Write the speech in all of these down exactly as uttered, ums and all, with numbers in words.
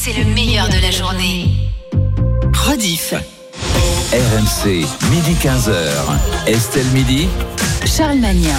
C'est le meilleur de la journée. Rediff. R M C, midi quinze heures. Estelle Midi. Charles Magnin.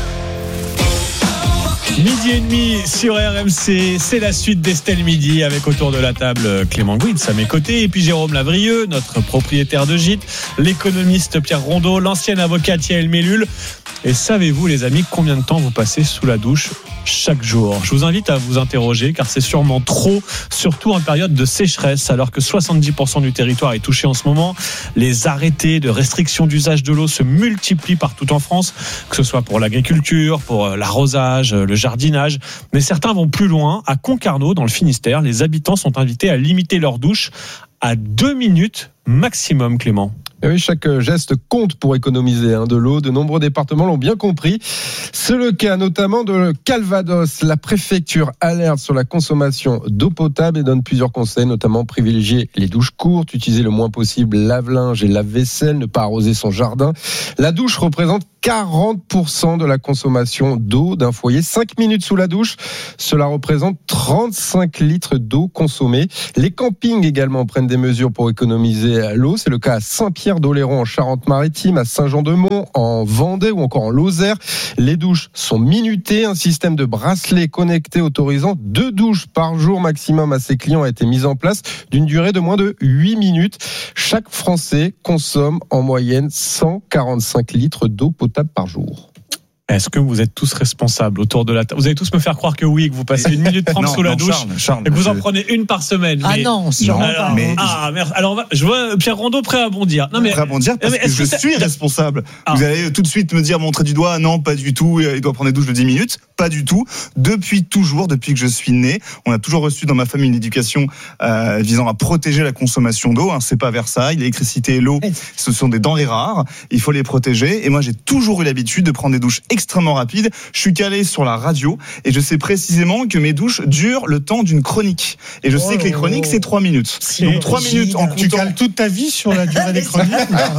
Midi et demi sur R M C, c'est la suite d'Estelle Midi avec autour de la table Clément Gouitz à mes côtés et puis Jérôme Lavrieux, notre propriétaire de gîte, l'économiste Pierre Rondeau, l'ancienne avocate Yael Mellul. Et savez-vous les amis combien de temps vous passez sous la douche chaque jour ? Je vous invite à vous interroger car c'est sûrement trop, surtout en période de sécheresse alors que soixante-dix pour cent du territoire est touché en ce moment. Les arrêtés de restriction d'usage de l'eau se multiplient partout en France, que ce soit pour l'agriculture, pour l'arrosage, le jardinage. Mais certains vont plus loin. À Concarneau, dans le Finistère, les habitants sont invités à limiter leur douche à deux minutes maximum, Clément. Et oui, chaque geste compte pour économiser hein, de l'eau. De nombreux départements l'ont bien compris. C'est le cas notamment de Calvados. La préfecture alerte sur la consommation d'eau potable et donne plusieurs conseils, notamment privilégier les douches courtes, utiliser le moins possible lave-linge et lave-vaisselle, ne pas arroser son jardin. La douche représente quarante pour cent de la consommation d'eau d'un foyer. cinq minutes sous la douche, cela représente trente-cinq litres d'eau consommée. Les campings également prennent des mesures pour économiser l'eau. C'est le cas à Saint-Pierre-d'Oléron en Charente-Maritime, à Saint-Jean-de-Mont en Vendée ou encore en Lozère. Les douches sont minutées. Un système de bracelet connecté autorisant deux douches par jour maximum à ses clients a été mis en place d'une durée de moins de huit minutes. Chaque Français consomme en moyenne cent quarante-cinq litres d'eau potable par jour. Est-ce que vous êtes tous responsables autour de la table ? Vous allez tous me faire croire que oui, que vous passez une minute trente non, sous la non, douche Charles, Charles, et que vous en je... prenez une par semaine. Ah mais... non, sûrement non, pas. Mais... Ah, merde. Alors, on va... je vois Pierre Rondeau prêt à bondir. Non, mais... Prêt à bondir parce mais que je que suis responsable. Ah. Vous allez tout de suite me dire, montrer du doigt, non, pas du tout, il doit prendre des douches de dix minutes. Pas du tout. Depuis toujours, depuis que je suis né, on a toujours reçu dans ma famille une éducation euh, visant à protéger la consommation d'eau. Hein. C'est pas Versailles, l'électricité et l'eau, ce sont des denrées rares. Il faut les protéger. Et moi, j'ai toujours eu l'habitude de prendre des douches extrêmement rapides. Je suis calé sur la radio et je sais précisément que mes douches durent le temps d'une chronique. Et je sais que les chroniques, c'est trois minutes. Donc trois minutes en comptant... Tu cales toute ta vie sur la durée des chroniques.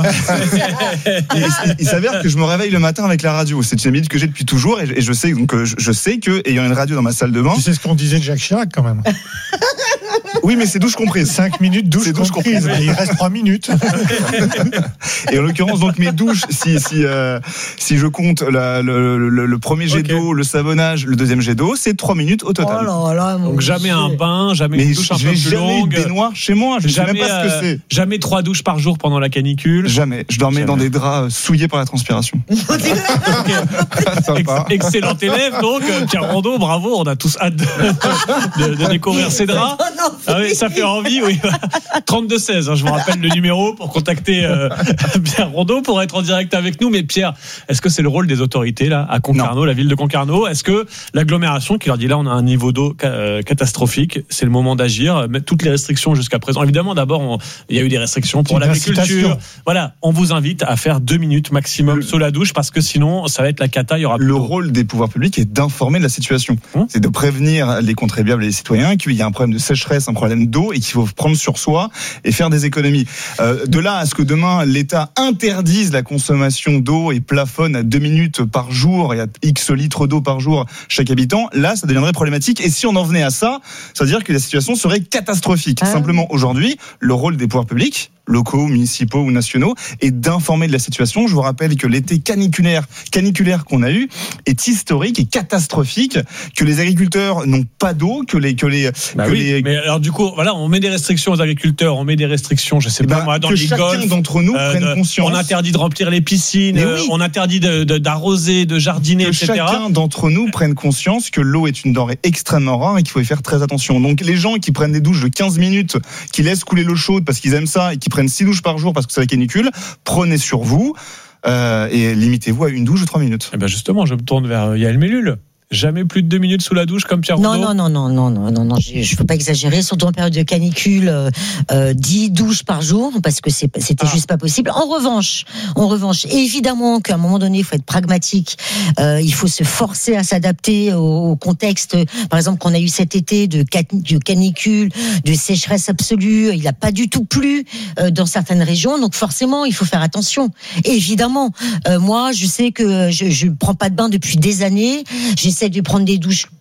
il, il s'avère que je me réveille le matin avec la radio. C'est une habitude que j'ai depuis toujours et je, et je sais donc je, je sais que ayant une radio dans ma salle de bain. Tu sais ce qu'on disait de Jacques Chirac quand même. Oui, mais c'est douche comprise. cinq minutes douche c'est douche comprise. comprise. Il reste trois minutes. Et en l'occurrence, donc mes douches, si si euh, si je compte la, le, le, le premier jet okay. d'eau, le savonnage, le deuxième jet d'eau, c'est trois minutes au total. Oh là là, donc jamais un bain, jamais mais une douche un peu plus longue. Jamais baignoire chez moi. Je ne sais même pas ce que c'est. Euh, jamais trois douches par jour pendant la canicule. Jamais. Je dormais jamais. dans des draps souillés par la transpiration. Okay. Excellent élève donc Pierre Rondeau, bravo. On a tous hâte de, de, de découvrir ces draps. Oh non, ah oui, ça fait envie, oui. trente-deux seize, hein, je vous rappelle le numéro pour contacter euh, Pierre Rondeau pour être en direct avec nous. Mais Pierre, est-ce que c'est le rôle des autorités là à Concarneau, non. la ville de Concarneau ? Est-ce que l'agglomération qui leur dit là on a un niveau d'eau euh, catastrophique, c'est le moment d'agir, mettre toutes les restrictions jusqu'à présent. Évidemment, d'abord on, il y a eu des restrictions pour l'agriculture. Voilà, on vous invite à faire deux minutes maximum le, sous la douche parce que sinon ça va être la cata. Il y aura le rôle des pouvoirs publics est d'informer de la situation. Hum c'est de prévenir les contribuables et les citoyens qu'il y a un problème de sécheresse, un problème d'eau et qu'il faut prendre sur soi et faire des économies. Euh, de là à ce que demain l'État interdise la consommation d'eau et plafonne à deux minutes par jour et à X litres d'eau par jour chaque habitant, là ça deviendrait problématique. Et si on en venait à ça, ça veut dire que la situation serait catastrophique. Ah. Simplement aujourd'hui, le rôle des pouvoirs publics, locaux, municipaux ou nationaux, et d'informer de la situation. Je vous rappelle que l'été caniculaire, caniculaire qu'on a eu est historique et catastrophique, que les agriculteurs n'ont pas d'eau, que les... Que les, bah que oui, les... mais alors du coup, voilà, on met des restrictions aux agriculteurs, on met des restrictions, je sais pas bah, moi, dans que les chacun golfs, d'entre nous euh, prenne conscience. On interdit de remplir les piscines, oui. on interdit de, de, d'arroser, de jardiner, que et cetera. Chacun d'entre nous prenne conscience que l'eau est une denrée extrêmement rare et qu'il faut y faire très attention. Donc les gens qui prennent des douches de quinze minutes, qui laissent couler l'eau chaude parce qu'ils aiment ça et qui prennent six douches par jour parce que c'est la canicule, prenez sur vous euh, et limitez-vous à une douche de trois minutes. Et ben justement, je me tourne vers Yael Mellul. Jamais plus de deux minutes sous la douche comme Pierre Rondeau. Non, non, non, non, non, non, non, je ne peux pas exagérer, surtout en période de canicule, euh, dix douches par jour, parce que c'est, c'était ah. juste pas possible. En revanche, en revanche, évidemment qu'à un moment donné, il faut être pragmatique, euh, il faut se forcer à s'adapter au, au contexte, par exemple, qu'on a eu cet été de, de canicule, de sécheresse absolue, il n'a pas du tout plu euh, dans certaines régions, donc forcément, il faut faire attention. Et évidemment, euh, moi, je sais que je ne prends pas de bain depuis des années, j'essaie de prendre des douches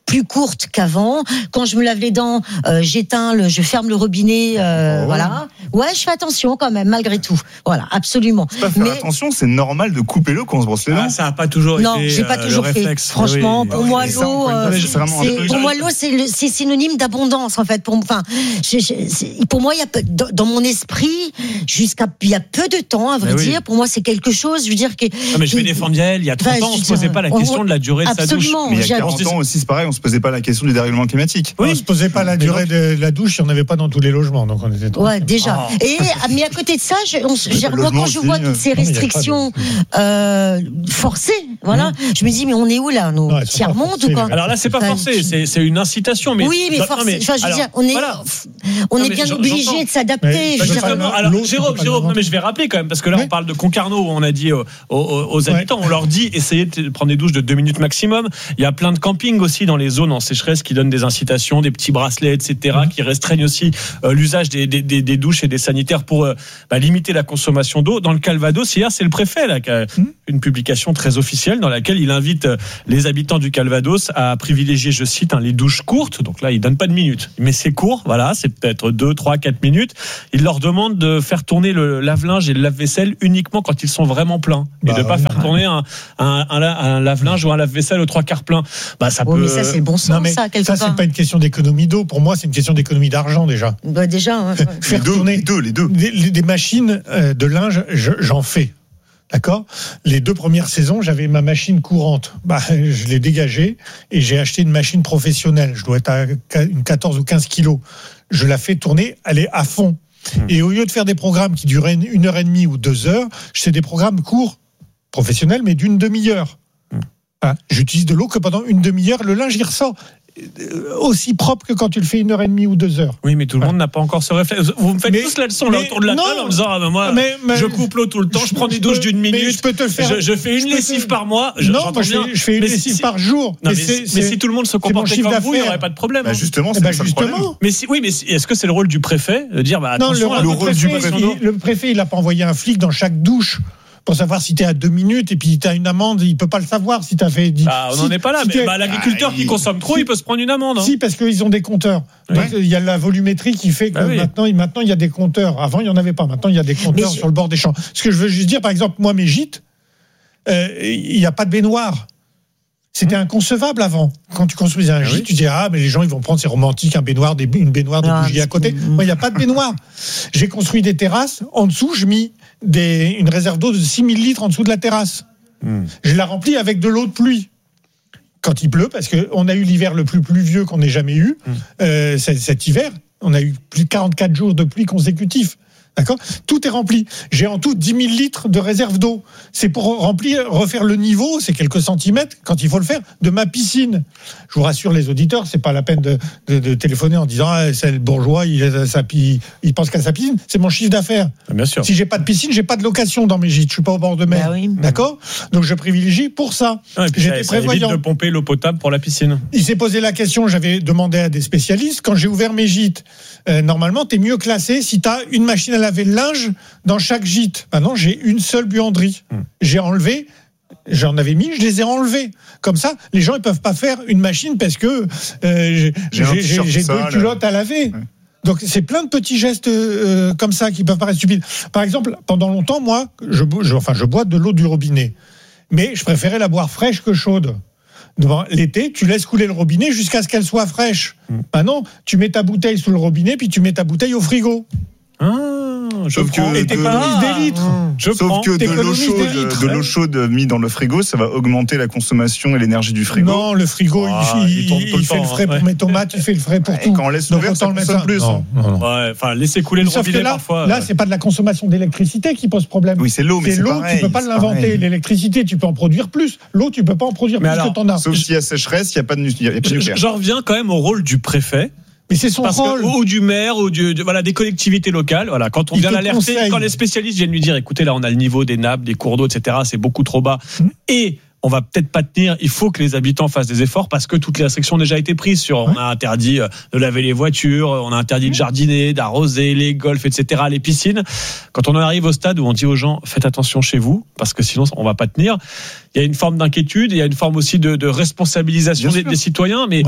plus courte qu'avant. Quand je me lave les dents, euh, j'éteins le, je ferme le robinet, euh, Oh. voilà. Ouais, je fais attention quand même, malgré tout. Voilà, absolument. C'est pas faire Mais attention, c'est normal de couper l'eau quand on se brosse les dents. Ah, ça n'a pas toujours non, été j'ai pas euh, toujours le fait. réflexe. Franchement, Oui. pour oui, moi, mais ça, l'eau, encore une fois, euh, c'est vraiment un c'est- truc- pour moi, l'eau, c'est, le- c'est synonyme d'abondance en fait. Pour, enfin, je- je- c'est- pour moi, il y a peu- dans, dans mon esprit, jusqu'à il y a peu de temps, à vrai Mais oui. dire, pour moi, c'est quelque chose. Je veux dire que. Non, mais je vais que- défendre Yael. Il y a trente Enfin, ans, on je ne se veux posait dire, pas la on- question de la durée de sa douche. Absolument. Mais il y a j'ai- quarante ans aussi, c'est pareil, on se posait pas la question du dérèglement climatique. Oui. On se posait pas la Mais durée donc- de la douche, il n'y en avait pas dans tous les logements, donc on était. Ouais, déjà. Oh. Et mais à côté de ça, je, on, se- je- Le moi, logement quand je aussi, vois euh, toutes ces non, mais il y a pas de- restrictions euh, forcées, voilà, je me dis mais on est où là, nous Non, elles sont tiers pas monde forcées, ou quoi les Alors là, c'est pas Enfin, forcé, tu- c'est, c'est une incitation. Mais Oui, mais non, forcé. mais- Enfin, je veux alors, dire, on est, voilà. on Non, est mais bien j'en- obligé j'entends. de s'adapter. Mais- je Bah, veux dire, justement, l'eau, alors l'eau, tu Jérôme, peux pas Jérôme, non, l'inventer. mais je vais rappeler quand même parce que là Ouais. on parle de Concarneau où on a dit aux, aux- aux Ouais. habitants, on leur dit essayez de prendre des douches de deux minutes maximum. Il y a plein de campings aussi dans les zones en sécheresse qui donnent des incitations, des petits bracelets, et cetera, qui restreignent aussi euh, l'usage des, des, des, des douches et des sanitaires pour euh, bah, limiter la consommation d'eau. Dans le Calvados, hier, c'est le préfet là, qui a une publication très officielle dans laquelle il invite euh, les habitants du Calvados à privilégier, je cite, hein, les douches courtes. Donc là, il donne pas de minutes, mais c'est court. Voilà, c'est peut-être deux, trois, quatre minutes. Il leur demande de faire tourner le lave-linge et le lave-vaisselle uniquement quand ils sont vraiment pleins Bah, et de pas ouais. faire tourner un, un, un, un lave-linge ou un lave-vaisselle aux trois quarts plein. Bah ça Oh, peut. mais ça, c'est le bon sens, Non, mais ça, quelque ça, part. c'est pas une question d'économie d'eau. Pour moi, c'est une question d'économie d'argent déjà. Bah, déjà, hein, ouais. Les Faire deux, tourner les deux, les deux. des, les- des machines euh, de linge, je- j'en fais. D'accord. Les deux premières saisons, j'avais ma machine courante. Bah, je l'ai dégagée et j'ai acheté une machine professionnelle. Je dois être à une quatorze ou quinze kilos. Je la fais tourner, elle est à fond. Et au lieu de faire des programmes qui duraient une heure et demie ou deux heures, je fais des programmes courts, professionnels, mais d'une demi-heure. Hein, j'utilise de l'eau que pendant une demi-heure, le linge, il ressort euh, aussi propre que quand tu le fais une heure et demie ou deux heures. Oui, mais tout le monde n'a pas encore ce réflexe. Vous me faites Mais- tous la leçon là mais autour de la non. table en me disant ah, ben moi Mais- mais- je coupe l'eau tout le temps, je prends des Je douches peux- d'une mais minute. je peux te le faire. Je, je fais une je peux lessive te- par mois. Je, non, j'entends moi, je bien. fais, je fais une Mais lessive si- par jour. Non, mais, c'est- si, mais c'est- si tout le monde se c'est mon comportait chiffre comme vous, il n'y d'affaires. aurait pas de problème. Bah hein. justement, Eh c'est ben, ça le problème. justement. Mais si, oui, mais si- est-ce que c'est le rôle du préfet de dire bah, Non, le, attention à le la rôle du préfet, consommation il, d'eau. le préfet, il n'a pas envoyé un flic dans chaque douche pour savoir si tu es à deux minutes et puis tu as une amende. Il peut pas le savoir si tu as fait. Ah, on si- n'en est pas là. si Mais t'es- bah, l'agriculteur Ah, qui il- consomme trop, si- il peut se prendre une amende. hein. Si, parce qu'ils ont des compteurs. Oui. Donc, il y a la volumétrie qui fait que Bah oui. maintenant, il- maintenant, il y a des compteurs. Avant, il n'y en avait pas. Maintenant, il y a des compteurs Mais- sur le bord des champs. Ce que je veux juste dire, par exemple, moi, mes gîtes, euh, il n'y a pas de baignoire. C'était inconcevable avant. Quand tu construisais un Ah gîte, oui. tu disais ah mais les gens ils vont prendre c'est romantique un baignoire, des, une baignoire de Ah, bougies à côté. c'est- Moi il n'y a pas de baignoire. J'ai construit des terrasses. En dessous j'ai mis des, une réserve d'eau de six mille litres en dessous de la terrasse. Hmm. Je la remplis avec de l'eau de pluie. Quand il pleut, parce qu'on a eu l'hiver le plus pluvieux qu'on ait jamais eu, Hmm. euh, cet, cet hiver, on a eu plus de quarante-quatre jours de pluie consécutifs. D'accord ? Tout est rempli. J'ai en tout dix mille litres de réserve d'eau. C'est pour remplir, refaire le niveau, c'est quelques centimètres, quand il faut le faire, de ma piscine. Je vous rassure les auditeurs, c'est pas la peine de, de, de téléphoner en disant ah, c'est le bourgeois, il, a sa, il, il pense qu'à sa piscine. C'est mon chiffre d'affaires. Bien sûr. Si j'ai pas de piscine, j'ai pas de location dans mes gîtes. Je suis pas au bord de mer. Bah oui. D'accord ? Donc je privilégie pour ça. Ah, et puis J'étais ça, ça évite prévoyant. de pomper l'eau potable pour la piscine. Il s'est posé la question, j'avais demandé à des spécialistes, quand j'ai ouvert mes gîtes, euh, normalement, tu es mieux classé si tu as une machine à laver le linge dans chaque gîte. Maintenant, j'ai une seule buanderie. Hmm. J'ai enlevé, j'en avais mis, je les ai enlevés. Comme ça, les gens ils peuvent pas faire une machine parce que euh, j'ai, J'ai un j'ai, t-shirt j'ai deux sale. culottes à laver. Ouais. Donc c'est plein de petits gestes euh, comme ça qui peuvent paraître stupides. Par exemple, pendant longtemps, moi, je, bo- je, enfin, je bois de l'eau du robinet. Mais je préférais la boire fraîche que chaude. Devant l'été, tu laisses couler le robinet jusqu'à ce qu'elle soit fraîche. Mm. Maintenant, tu mets ta bouteille sous le robinet, puis tu mets ta bouteille au frigo. Ah, je Sauf prends. que Et de- t'économises des litres. Je Sauf prends. que de l'eau t'économises des chaude, litres. de l'eau chaude mise dans le frigo, ça va augmenter la consommation et l'énergie du frigo. Non, le frigo, Ah, il, il il- tourne tout le il fait temps, le frais hein, pour ouais. mes tomates, il fait le frais pour Et tout. quand on laisse Donc ouvert, autant ça le mettre consomme ça. plus. Non, non, non. Ouais, enfin, laissez couler le Sauf que robinet là, parfois. là, euh. c'est pas de la consommation d'électricité qui pose problème. Oui, c'est l'eau, mais c'est c'est l'eau, pareil, tu peux pas c'est l'inventer. pareil. L'électricité, tu peux en produire plus. L'eau, tu peux pas en produire Mais plus alors, que t'en as. Sauf s'il y a sécheresse, il n'y a pas de, nu- il y a pas de Je- nucléaire. J'en reviens quand même au rôle du préfet. Mais c'est son Parce rôle. que, ou du maire, ou du, de- voilà, des collectivités locales. Voilà, quand on Il vient te l'alerter, conseille. quand les spécialistes viennent lui dire, écoutez, là, on a le niveau des nappes, des cours d'eau, et cetera, c'est beaucoup trop bas. Mmh. Et on va peut-être pas tenir. Il faut que les habitants fassent des efforts parce que toutes les restrictions ont déjà été prises sur. On a interdit euh, de laver les voitures, on a interdit de jardiner, d'arroser les golfs, et cetera, les piscines. Quand on en arrive au stade où on dit aux gens, faites attention chez vous parce que sinon on va pas tenir. Il y a une forme d'inquiétude, il y a une forme aussi de, de responsabilisation Bien des, sûr. des citoyens, mais Ouais.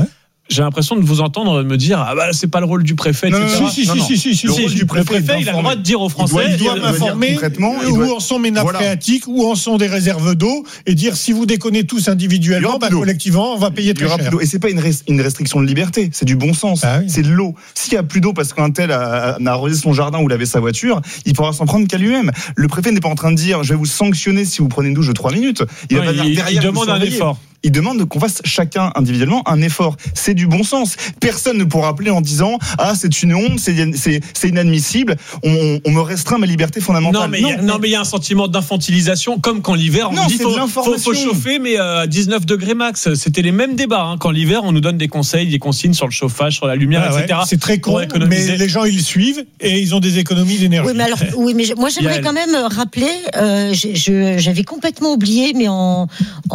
j'ai l'impression de vous entendre me dire ah bah c'est pas le rôle du préfet. Non, et cetera. Si si non, si, non. si si si Le si rôle si, du préfet, préfet il a le droit de dire aux Français. Il doit, il doit m'informer où doit... en sont mes nappes voilà. phréatiques, où en sont des réserves d'eau, et dire si vous déconnez tous individuellement, bah, collectivement, on va payer très cher. Et c'est pas une, res- une restriction de liberté, c'est du bon sens. Ah oui. C'est de l'eau. S'il y a plus d'eau parce qu'un tel a, a arrosé son jardin ou lavé sa voiture, il pourra s'en prendre qu'à lui-même. Le préfet n'est pas en train de dire je vais vous sanctionner si vous prenez une douche de trois minutes. Il, non, va il, derrière, il demande un effort. Il demande qu'on fasse chacun individuellement un effort. C'est du bon sens. Personne ne pourra appeler en disant ah c'est une honte, c'est c'est, c'est inadmissible. On, on me restreint ma liberté fondamentale. Non mais il non, mais il y a un sentiment d'infantilisation comme quand l'hiver on non, nous dit faut, faut, faut chauffer mais à dix-neuf degrés max. C'était les mêmes débats hein. Quand l'hiver on nous donne des conseils, des consignes sur le chauffage, sur la lumière, ah, et cetera. Ouais, c'est très con, mais les gens ils suivent et ils ont des économies d'énergie. Oui mais alors oui mais moi j'aimerais quand même rappeler, euh, je, je, j'avais complètement oublié mais en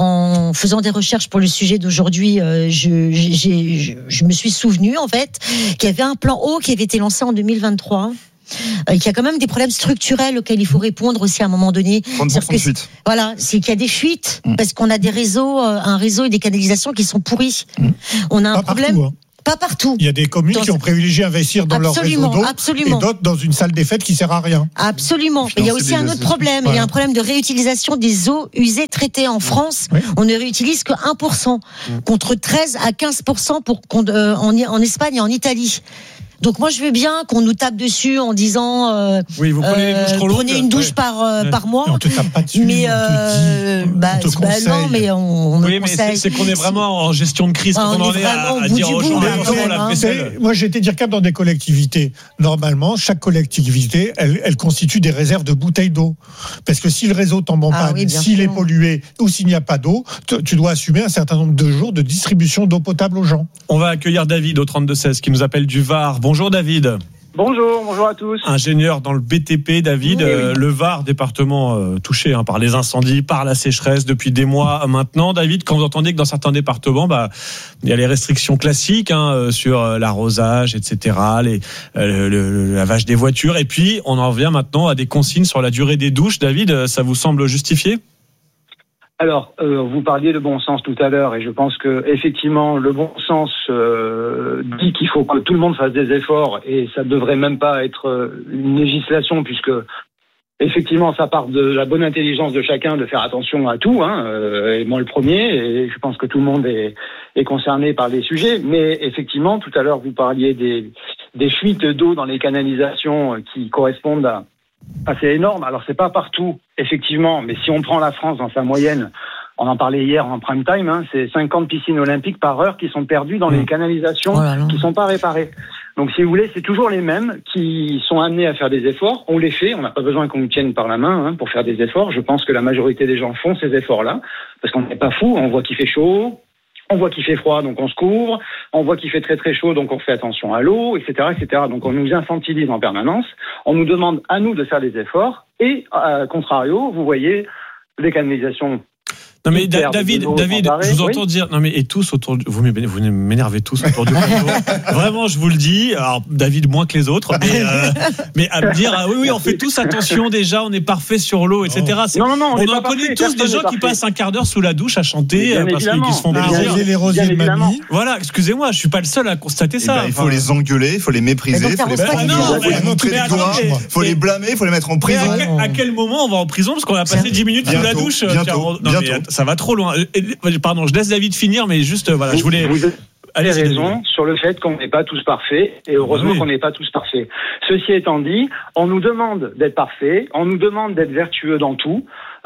en faisant des recherches pour le sujet d'aujourd'hui, euh, je, j'ai, je, je me suis souvenu en fait qu'il y avait un plan eau qui avait été lancé en deux mille vingt-trois. Euh, qu'il y a quand même des problèmes structurels auxquels il faut répondre aussi à un moment donné. trente pour cent de fuite. Voilà, c'est qu'il y a des fuites mmh. parce qu'on a des réseaux, euh, un réseau et des canalisations qui sont pourris. Mmh. On a un Pas problème. Partout, hein. Pas partout. Il y a des communes dans qui ont privilégié investir dans absolument, leur réseau d'eau absolument. et d'autres dans une salle des fêtes qui sert à rien. Absolument. Mais il y a aussi un autre problème. Voilà. Il y a un problème de réutilisation des eaux usées traitées en France. Oui. On ne réutilise que un pour cent contre treize à quinze pour cent pour, euh, en, en Espagne et en Italie. Donc moi je veux bien qu'on nous tape dessus en disant euh, oui vous prenez, euh, une, prenez une douche ouais. par euh, ouais. par mois. Et on te tape pas dessus. Mais euh, on te dit, bah, on te bah non mais on, on oui mais c'est, c'est qu'on est vraiment en gestion de crise ah, quand on, on en est à, à dire aux gens la vaisselle. Moi j'ai été dire cap dans des collectivités. Normalement chaque collectivité elle, elle constitue des réserves de bouteilles d'eau parce que si le réseau tombe en panne, ah, oui, s'il sûr. est pollué ou s'il n'y a pas d'eau, tu dois assumer un certain nombre de jours de distribution d'eau potable aux gens. On va accueillir David au trente-deux seize qui nous appelle du Var. Bonjour David. Bonjour, bonjour à tous. Ingénieur dans le B T P, David, oui, oui. Euh, le Var, département euh, touché hein, par les incendies, par la sécheresse depuis des mois maintenant. David, quand vous entendez que dans certains départements, bah, il y a les restrictions classiques hein, sur euh, l'arrosage, et cetera, les, euh, le, le lavage des voitures, et puis on en revient maintenant à des consignes sur la durée des douches. David, ça vous semble justifié ? Alors, euh, vous parliez de bon sens tout à l'heure, et je pense que effectivement, le bon sens euh, dit qu'il faut que tout le monde fasse des efforts, et ça ne devrait même pas être une législation, puisque effectivement, ça part de la bonne intelligence de chacun de faire attention à tout, hein, euh, et moi le premier, et je pense que tout le monde est, est concerné par les sujets. Mais effectivement, tout à l'heure, vous parliez des, des fuites d'eau dans les canalisations qui correspondent à Ah, c'est énorme. Alors, c'est pas partout, effectivement, mais si on prend la France dans sa moyenne, on en parlait hier en prime time, hein, c'est cinquante piscines olympiques par heure qui sont perdues dans mmh. les canalisations oh là là. qui sont pas réparées. Donc, si vous voulez, c'est toujours les mêmes qui sont amenés à faire des efforts. On les fait, on n'a pas besoin qu'on nous tienne par la main hein, pour faire des efforts. Je pense que la majorité des gens font ces efforts-là, parce qu'on n'est pas fou, on voit qu'il fait chaud, on voit qu'il fait froid, donc on se couvre. On voit qu'il fait très très chaud, donc on fait attention à l'eau, et cetera, et cetera. Donc on nous infantilise en permanence. On nous demande à nous de faire des efforts. Et à contrario, vous voyez les canalisations. Non mais da- David, David, je vous entends oui. dire. Non mais et tous autour. Du, vous m'énervez tous autour du plateau. Vraiment, je vous le dis. Alors David moins que les autres, mais, euh, mais à me dire ah oui oui, on fait tous attention déjà, on est parfait sur l'eau, et cetera. C'est, non non non, on, on en connaît tous des gens qui passent un quart d'heure sous la douche à chanter parce qu'ils se font plaisir. Les rosiers de mamie. Voilà, excusez-moi, je suis pas le seul à constater ça. Ben, il faut enfin, les engueuler, il faut les mépriser, il faut les montrer du doigt, il faut les blâmer, il faut les mettre en prison. À quel moment on va en prison parce qu'on a passé dix minutes sous la douche? Bientôt, bientôt. Ça va trop loin. Pardon, je laisse David finir, mais juste, voilà, je voulais... Vous avez raison sur le fait qu'on n'est pas tous parfaits, et heureusement oui. qu'on n'est pas tous parfaits. Ceci étant dit, on nous demande d'être parfaits, on nous demande d'être vertueux dans tout,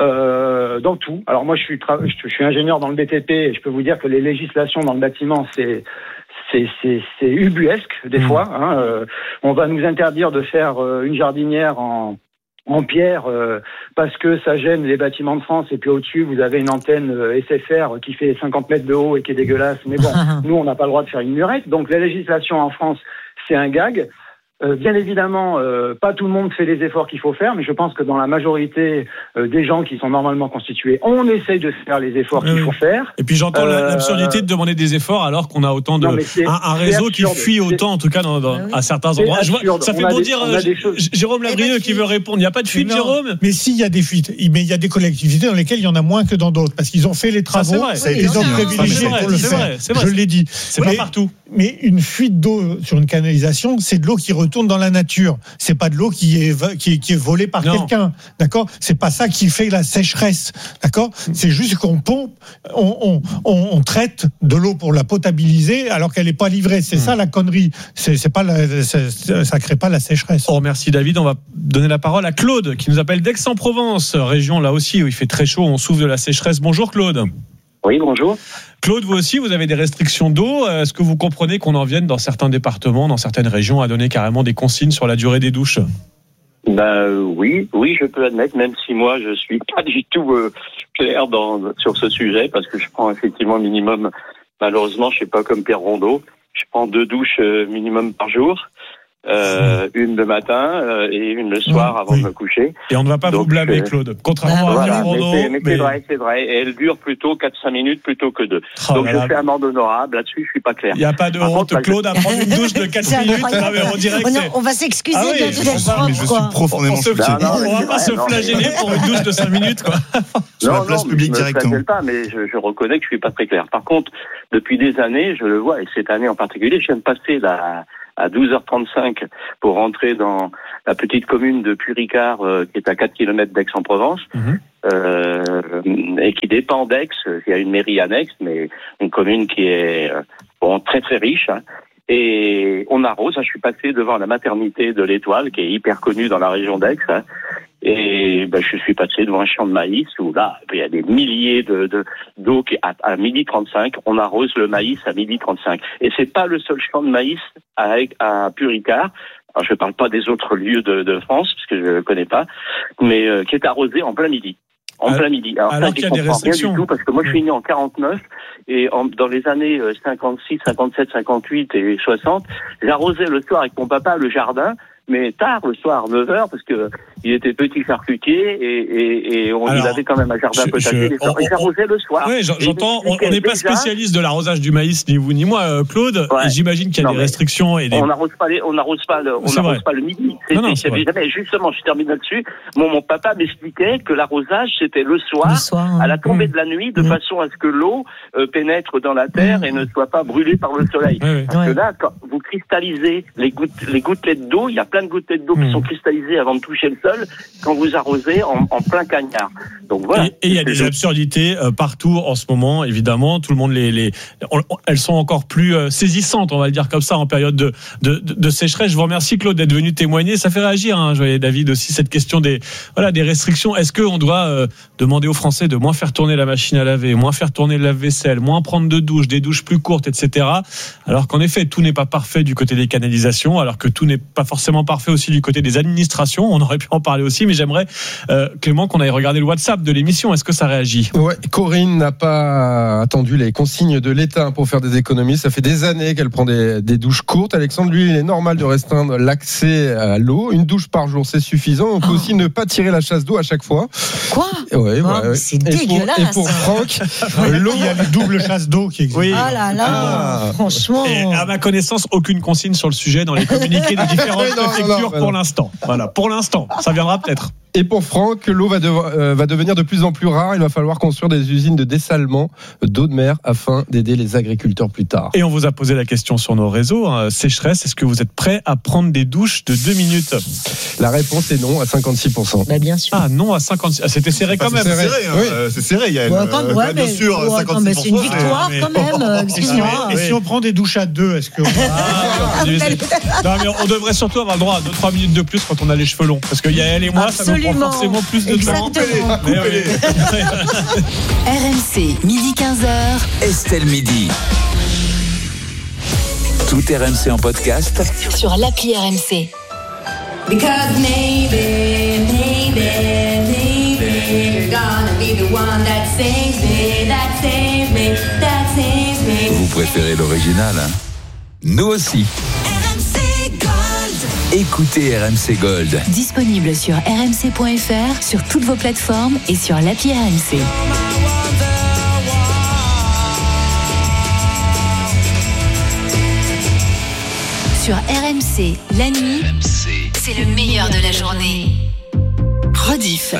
euh, dans tout. Alors moi, je suis, tra- je suis ingénieur dans le B T P, et je peux vous dire que les législations dans le bâtiment, c'est... C'est, c'est, c'est ubuesque, des mmh. fois. Hein. Euh, on va nous interdire de faire euh, une jardinière en... en pierre euh, parce que ça gêne les bâtiments de France, et puis au-dessus vous avez une antenne euh, S F R qui fait cinquante mètres de haut et qui est dégueulasse, mais bon, nous on n'a pas le droit de faire une murette, donc la législation en France c'est un gag. Euh, bien évidemment, euh, pas tout le monde fait les efforts qu'il faut faire, mais je pense que dans la majorité euh, des gens qui sont normalement constitués, on essaye de faire les efforts qu'il oui. faut faire. Et puis j'entends Euh, l'absurdité de demander des efforts alors qu'on a autant de Non, mais c'est- un, un réseau qui absurde. fuit autant, en tout cas dans, dans- Ah oui. à certains C'est endroits. Je vois- absurde. ça fait On a bondir des- on a euh, des choses- Jérôme Lavrieux qui veut répondre. Il n'y a pas de fuite, Non, Jérôme. Mais s'il y a des fuites, mais il y a des collectivités dans lesquelles il y en a moins que dans d'autres, parce qu'ils ont fait les Ça, c'est travaux, vrai. Ça a et été ils dit, ont hein. privilégié C'est vrai, pour le c'est faire. vrai, c'est vrai. Je l'ai dit. C'est Mais- pas partout. Mais une fuite d'eau sur une canalisation, c'est de l'eau qui retourne dans la nature. C'est pas de l'eau qui est qui est, qui est volée par Non. quelqu'un, d'accord ? C'est pas ça qui fait la sécheresse, d'accord ? C'est juste qu'on pompe, on, on, on, on traite de l'eau pour la potabiliser alors qu'elle est pas livrée. C'est ça la connerie. C'est, c'est pas la, c'est, ça crée pas la sécheresse. On remercie David. On va donner la parole à Claude qui nous appelle d'Aix-en-Provence, région là aussi où il fait très chaud. On souffre de la sécheresse. Bonjour Claude. Oui, bonjour. Claude, vous aussi, vous avez des restrictions d'eau. Est-ce que vous comprenez qu'on en vienne dans certains départements, dans certaines régions, à donner carrément des consignes sur la durée des douches ? Ben oui, oui, je peux admettre, même si moi je suis pas du tout euh, clair dans, sur ce sujet, parce que je prends effectivement minimum, malheureusement, je suis pas comme Pierre Rondeau, je prends deux douches euh, minimum par jour. Euh, une le matin euh, et une le soir avant Oui. de me coucher. Et on ne va pas Donc, vous blâmer, euh, Claude. Contrairement à Voilà, Pierre mais Rondeau. c'est, mais c'est mais- vrai, c'est vrai. Et elle dure plutôt quatre à cinq minutes plutôt que deux. Oh Donc là je là. fais amende honorable. Là-dessus, je suis pas clair. Il n'y a pas de Par honte, contre, Claude, à prendre une douche de quatre C'est minutes. incroyable. Non, mais on dirait que On, c'est- on va s'excuser Ah oui, bientôt je d'être comprends, propre, mais je suis quoi. profondément On se- choqué. Non, non, on va c'est pas vrai, se non, flageller mais- pour une douche de cinq minutes, quoi. Sur la non, place non, publique je me directement. flagelle pas, mais je, je reconnais que je suis pas très clair. Par contre, depuis des années, je le vois, et cette année en particulier, je viens de passer là à douze heures trente-cinq pour rentrer dans la petite commune de Puricard, euh, qui est à quatre kilomètres d'Aix-en-Provence, Mhm. euh, et qui dépend d'Aix. Il y a une mairie annexe, mais une commune qui est euh, bon, très très riche. Hein. Et on arrose. Hein, je suis passé devant la maternité de l'Étoile, qui est hyper connue dans la région d'Aix. Hein. Et ben, je suis passé devant un champ de maïs où là, il y a des milliers de, de d'eau qui à, à midi trente-cinq, on arrose le maïs à midi trente-cinq. Et c'est pas le seul champ de maïs à, à Puricard. Alors, je parle pas des autres lieux de, de France, parce que je ne connais pas, mais euh, qui est arrosé en plein midi. En Alors- plein midi. Alors, alors ça, qu'il y je a des comprends rien restrictions. du tout, parce que moi, je suis né en quarante-neuf, et en, dans les années euh, cinquante-six, cinquante-sept, cinquante-huit et soixante, j'arrosais le soir avec mon papa le jardin, mais tard le soir, neuf heures, parce que il était petit charcutier et, et, et on Alors, il avait quand même un jardin je- potager. je- les soirs. on- Et j'arrosais le soir. Oui, Et j'entends. il On n'est pas déjà, spécialiste de l'arrosage du maïs, ni vous ni moi, euh, Claude. Ouais. Et j'imagine qu'il y a Non, des mais restrictions et des. On n'arrose pas, les, on n'arrose pas le, on C'est n'arrose vrai. pas le midi. C'est, Non, non, c'est, c'est vrai. jamais, justement, je termine là-dessus. Mon, mon papa m'expliquait que l'arrosage, c'était le soir, Le soir, à la hein. tombée de la nuit, de Mmh. façon à ce que l'eau euh, pénètre dans la terre Mmh. et ne soit pas brûlée par le soleil. Oui, oui. Parce Ouais. que là, quand vous cristallisez les, gouttes, les gouttelettes d'eau, il y a plein de gouttelettes d'eau Mmh. qui sont cristallisées avant de toucher le sol, quand vous arrosez en, en plein cagnard. Donc voilà. Et et il y a des absurdités euh, partout en ce moment, évidemment. Tout le monde les, les on- on- elles sont encore plus euh, saisissantes, on va le dire comme ça, en période de, de, de, de sécheresse. Je vous remercie, Claude, d'être venu témoigner. Ça fait réagir, hein, je voyais David aussi, cette question des, voilà, des restrictions. Est-ce qu'on doit euh, demander aux Français de moins faire tourner la machine à laver, moins faire tourner le lave-vaisselle, moins prendre de douches, des douches plus courtes, et cetera. Alors qu'en effet, tout n'est pas parfait du côté des canalisations, alors que tout n'est pas forcément parfait aussi du côté des administrations. On aurait pu en parler aussi, mais j'aimerais, euh, Clément, qu'on aille regarder le WhatsApp de l'émission. Est-ce que ça réagit ? Ouais, Corinne n'a pas attendu les consignes de l'État pour faire des économies. Ça fait des années qu'elle prend des, des douches courtes. Alexandre, lui, il est normal de restreindre l'accès à l'eau. Une douche par jour, c'est suffisant. On peut Oh. aussi ne pas tirer la chasse d'eau à chaque fois. Quoi Ouais, ouais, Oh, ouais. c'est Et pour- dégueulasse. Et pour Franck, l'eau. Il y a les doubles chasses d'eau qui existent. Oui. Ah là là, Ah. franchement. Et à ma connaissance, aucune consigne sur le sujet dans les communiqués des différentes Non, non, préfectures non, pour non. l'instant. Voilà, pour l'instant. Ça viendra peut-être. Et pour Franck, l'eau va, dev- euh, va devenir de plus en plus rare. Il va falloir construire des usines de dessalement d'eau de mer afin d'aider les agriculteurs plus tard. Et on vous a posé la question sur nos réseaux. Hein, sécheresse, est-ce que vous êtes prêt à prendre des douches de deux minutes ? La réponse est non à cinquante-six pour cent. Bah, bien sûr. Ah non, à cinquante-six. Ah, c'était serré quand Enfin, même. c'est serré, hein. Oui. Euh, c'est serré, il y a Ouais, quand- euh, ouais, bien mais- sûr, ouais, non, cinquante-six mais pour cent. c'est une victoire mais- quand même. euh, Excuse-moi. Et si on prend des douches à deux, est-ce que Ah, non, mais on devrait surtout avoir le droit à deux trois minutes de plus quand on a les cheveux longs. Parce qu'il y a elle et moi, ça nous prend Absolument. forcément plus de temps. Exactement. Mais oui. R M C, midi quinze heures. Estelle Midi. Tout R M C en podcast Sur l'appli R M C. Because maybe, maybe, maybe you're gonna be the one that saves me, that saves me, that saves me. Vous préférez l'original, hein ? Nous aussi. R M C Gold. écoutez R M C Gold. Disponible sur r m c point f r, sur toutes vos plateformes et sur l'appli R M C. Sur R M C, la nuit, c'est le meilleur de la journée. Rediff.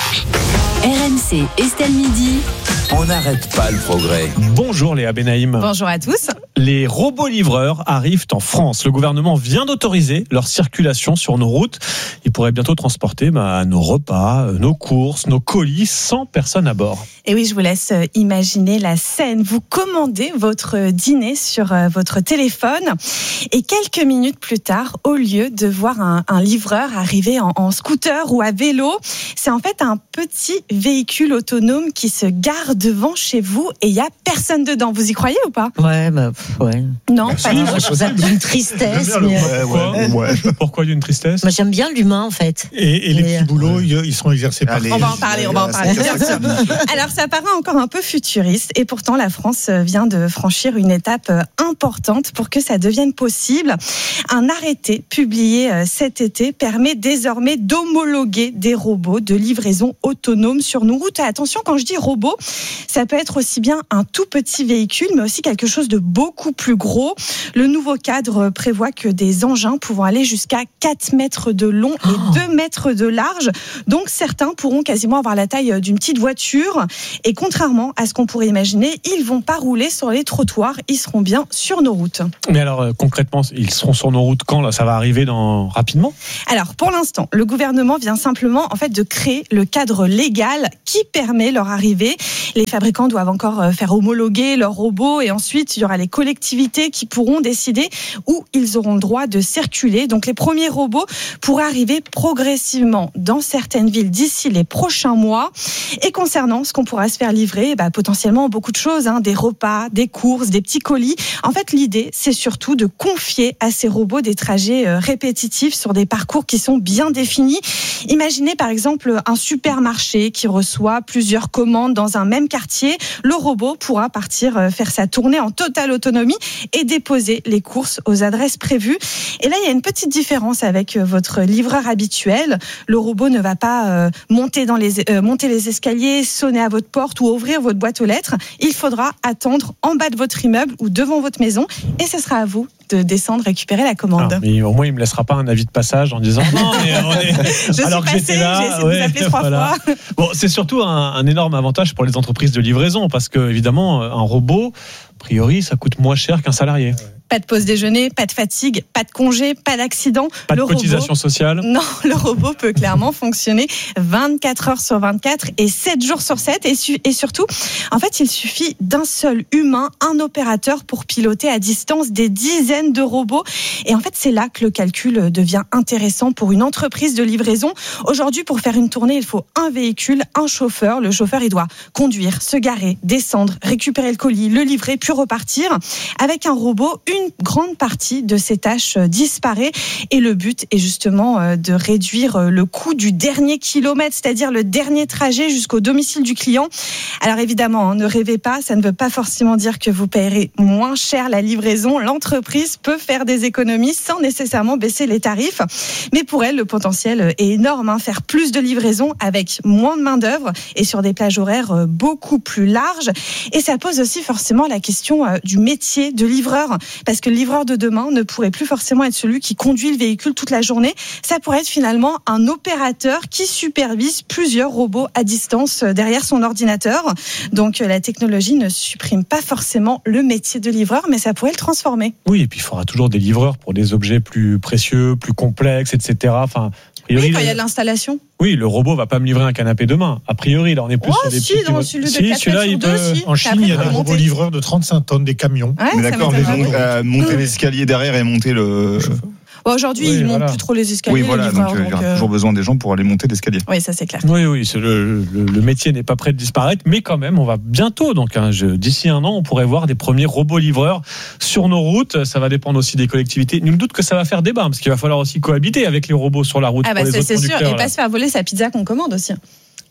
R M C, Estelle Midi. On n'arrête pas le progrès. Bonjour Léa Benaïm. Bonjour à tous. Les robots livreurs arrivent en France. Le gouvernement vient d'autoriser leur circulation sur nos routes. Ils pourraient bientôt transporter bah, nos repas, nos courses, nos colis sans personne à bord. Et oui, je vous laisse imaginer la scène. Vous commandez votre dîner sur votre téléphone et quelques minutes plus tard, au lieu de voir un, un livreur arriver en, en scooter ou à vélo, c'est en fait un petit véhicule autonome qui se gare devant chez vous et il n'y a personne dedans. Vous y croyez ou pas ? Ouais, bah, ouais. Non, bah, pas si, du Moi, je trouve ça d'une tristesse. Mais... Pourquoi, ouais, ouais. Pourquoi d'une tristesse ? Moi, j'aime bien l'humain, en fait. Et, et les Mais, petits boulots, ils ils seront exercés par. Allez, On va en parler, on va en parler. Alors, ça paraît encore un peu futuriste et pourtant la France vient de franchir une étape importante pour que ça devienne possible. Un arrêté publié cet été permet désormais d'homologuer des robots de livraison autonome sur nos routes. Et attention, quand je dis robot, ça peut être aussi bien un tout petit véhicule, mais aussi quelque chose de beaucoup plus gros. Le nouveau cadre prévoit que des engins pouvant aller jusqu'à quatre mètres de long et Oh. deux mètres de large. Donc certains pourront quasiment avoir la taille d'une petite voiture. Et contrairement à ce qu'on pourrait imaginer, ils vont pas rouler sur les trottoirs, ils seront bien sur nos routes. Mais alors euh, concrètement, ils seront sur nos routes quand là ? Ça va arriver dans rapidement ? Alors pour l'instant, le gouvernement vient simplement en fait de créer le cadre légal qui permet leur arrivée. Les fabricants doivent encore faire homologuer leurs robots et ensuite il y aura les collectivités qui pourront décider où ils auront le droit de circuler. Donc les premiers robots pourraient arriver progressivement dans certaines villes d'ici les prochains mois. Et concernant ce qu'on pourra se faire livrer, bah, potentiellement beaucoup de choses, hein, des repas, des courses, des petits colis. En fait, l'idée, c'est surtout de confier à ces robots des trajets euh, répétitifs sur des parcours qui sont bien définis. Imaginez par exemple un supermarché qui reçoit plusieurs commandes dans un même quartier. Le robot pourra partir euh, faire sa tournée en totale autonomie et déposer les courses aux adresses prévues. Et là, il y a une petite différence avec euh, votre livreur habituel. Le robot ne va pas euh, monter dans les euh, monter les escaliers, sonner à votre porte ou ouvrir votre boîte aux lettres. Il faudra attendre en bas de votre immeuble ou devant votre maison et ce sera à vous de descendre récupérer la commande. Ah, mais au moins, il me laissera pas un avis de passage en disant non, mais on est... Je alors suis que passée, j'étais là, j'ai essayé de ouais, vous appeler trois voilà. fois. Bon, c'est surtout un, un énorme avantage pour les entreprises de livraison parce que évidemment, un robot, a priori, ça coûte moins cher qu'un salarié. Pas de pause déjeuner, pas de fatigue, pas de congé, pas d'accident. Pas de le cotisation robot, sociale. Non, le robot peut clairement fonctionner vingt-quatre heures sur vingt-quatre et sept jours sur sept. Et, su- et surtout, en fait, il suffit d'un seul humain, un opérateur pour piloter à distance des dizaines de robots. Et en fait, c'est là que le calcul devient intéressant pour une entreprise de livraison. Aujourd'hui, pour faire une tournée, il faut un véhicule, un chauffeur. Le chauffeur, il doit conduire, se garer, descendre, récupérer le colis, le livrer, puis repartir. Avec un robot, une grande partie de ces tâches disparaît et le but est justement de réduire le coût du dernier kilomètre, c'est-à-dire le dernier trajet jusqu'au domicile du client. Alors évidemment, ne rêvez pas, ça ne veut pas forcément dire que vous paierez moins cher la livraison. L'entreprise peut faire des économies sans nécessairement baisser les tarifs. Mais pour elle, le potentiel est énorme, hein, faire plus de livraisons avec moins de main-d'œuvre et sur des plages horaires beaucoup plus larges. Et ça pose aussi forcément la question du métier de livreur. Parce que le livreur de demain ne pourrait plus forcément être celui qui conduit le véhicule toute la journée. Ça pourrait être finalement un opérateur qui supervise plusieurs robots à distance derrière son ordinateur. Donc la technologie ne supprime pas forcément le métier de livreur, mais ça pourrait le transformer. Oui, et puis il faudra toujours des livreurs pour des objets plus précieux, plus complexes, et cetera. Enfin, a priori, Oui, quand il y a de l'installation. Oui, le robot va pas me livrer un canapé demain. A priori, là, on est plus Oh, sur des si, petits... dans celui de Si, quatre celui-là, mètres il sur deux, peut... si. En Chine, il y a des Après, robots monter. livreurs de trente-cinq tonnes, des camions. Ouais, Mais ça d'accord, mais m'étonnerait donc, pas. euh, monter Mmh. l'escalier derrière et monter le. Bon, aujourd'hui, Oui, ils montent voilà. plus trop les escaliers, Oui, les voilà, livreurs. donc euh, il y donc, aura euh, toujours besoin des gens pour aller monter l'escalier. Oui, ça c'est clair. Oui, oui, c'est le, le, le métier n'est pas prêt de disparaître, mais quand même, on va bientôt, donc hein, je, d'ici un an, on pourrait voir des premiers robots livreurs sur nos routes. Ça va dépendre aussi des collectivités. Nul doute que ça va faire débat, parce qu'il va falloir aussi cohabiter avec les robots sur la route Ah pour bah les c'est, autres c'est sûr, conducteurs. et là. pas se faire voler sa pizza qu'on commande aussi.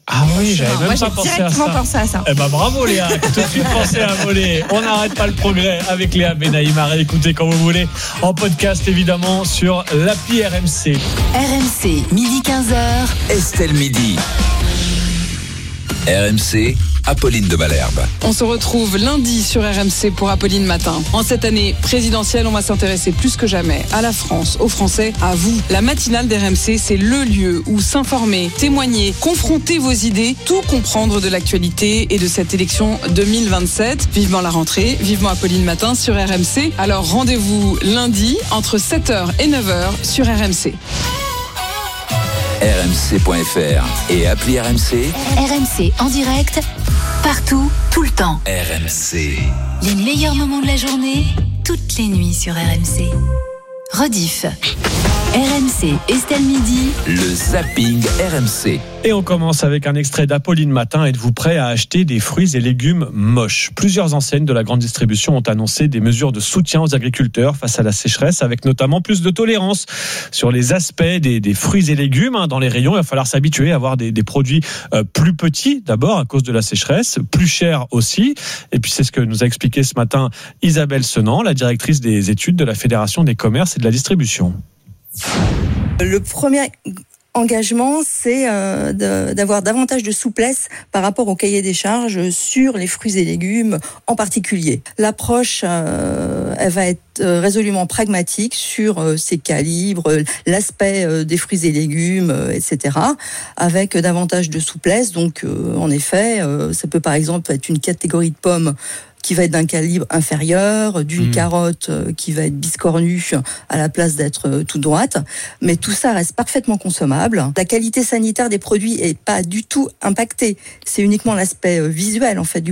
Ah oui, j'avais même Moi, pas j'ai pensé à directement ça. pensé à ça. Eh ben bravo Léa, tout de suite pensé à voler. On n'arrête pas le progrès avec Léa Benaïm. À réécouter quand vous voulez en podcast évidemment sur l'appli R M C. R M C, midi quinze heures. Estelle Midi. R M C, Apolline de Malherbe. On se retrouve lundi sur R M C pour Apolline Matin. En cette année présidentielle, on va s'intéresser plus que jamais à la France, aux Français, à vous. La matinale d'R M C, c'est le lieu où s'informer, témoigner, confronter vos idées, tout comprendre de l'actualité et de cette élection deux mille vingt-sept. Vivement la rentrée, vivement Apolline Matin sur R M C. Alors rendez-vous lundi entre sept heures et neuf heures sur R M C. R M C point F R et appli R M C. R M C en direct, partout, tout le temps. R M C. Les meilleurs moments de la journée, toutes les nuits sur R M C. Rediff. R M C, Estelle Midi. Le zapping R M C. Et on commence avec un extrait d'Apolline Matin. Êtes-vous prêt à acheter des fruits et légumes moches ? Plusieurs enseignes de la grande distribution ont annoncé des mesures de soutien aux agriculteurs face à la sécheresse, avec notamment plus de tolérance sur les aspects des, des fruits et légumes. Dans les rayons, il va falloir s'habituer à avoir des, des produits euh, plus petits, d'abord à cause de la sécheresse, plus chers aussi. Et puis c'est ce que nous a expliqué ce matin Isabelle Senant, la directrice des études de la Fédération des commerces et de la distribution. Le premier engagement, c'est euh, de, d'avoir davantage de souplesse par rapport au cahier des charges sur les fruits et légumes en particulier. L'approche, euh, elle va être résolument pragmatique sur euh, ses calibres, l'aspect euh, des fruits et légumes, euh, et cetera, avec davantage de souplesse. Donc, euh, en effet, euh, ça peut par exemple être une catégorie de pommes qui va être d'un calibre inférieur, d'une mmh. carotte qui va être biscornue à la place d'être toute droite. Mais tout ça reste parfaitement consommable. La qualité sanitaire des produits est pas du tout impactée. C'est uniquement l'aspect visuel, en fait, du